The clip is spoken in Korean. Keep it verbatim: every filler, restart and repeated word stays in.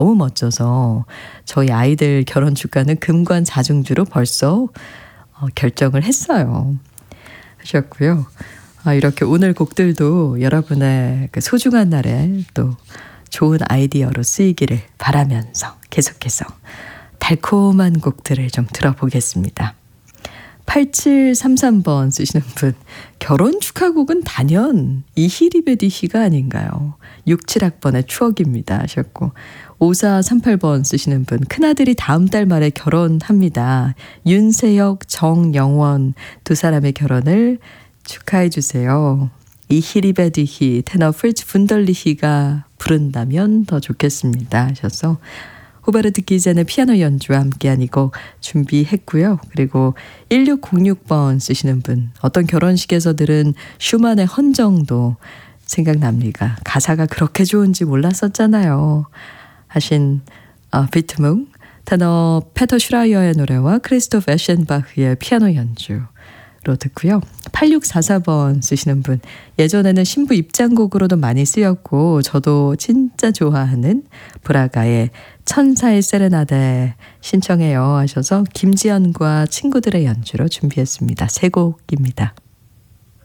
너무 멋져서 저희 아이들 결혼 축가는 금관 자중주로 벌써 어, 결정을 했어요. 하셨고요. 아, 이렇게 오늘 곡들도 여러분의 그 소중한 날에 또 좋은 아이디어로 쓰이기를 바라면서 계속해서 달콤한 곡들을 좀 들어보겠습니다. 팔칠삼삼 번 쓰시는 분, 결혼 축하곡은 단연 이희리베디희가 아닌가요? 육, 칠 학번의 추억입니다 하셨고, 오사삼팔 번 쓰시는 분, 큰아들이 다음 달 말에 결혼합니다. 윤세혁, 정영원 두 사람의 결혼을 축하해 주세요. 이희리베디히 테너 프리츠 분덜리히가 부른다면 더 좋겠습니다 하셔서 후배를 듣기 전에 피아노 연주와 함께한 이 곡 준비했고요. 그리고 일육공육 번 쓰시는 분, 어떤 결혼식에서 들은 슈만의 헌정도 생각납니다. 가사가 그렇게 좋은지 몰랐었잖아요 하신 어, 비트뭉, 테너 페터 슈라이어의 노래와 크리스토프 에셴바흐의 피아노 연주로 듣고요. 팔육사사 번 쓰시는 분, 예전에는 신부 입장곡으로도 많이 쓰였고 저도 진짜 좋아하는 브라가의 천사의 세레나데 신청해요 하셔서 김지연과 친구들의 연주로 준비했습니다. 세 곡입니다.